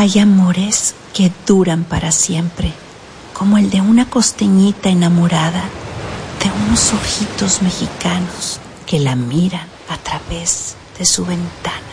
Hay amores que duran para siempre, como el de una costeñita enamorada de unos ojitos mexicanos que la miran a través de su ventana.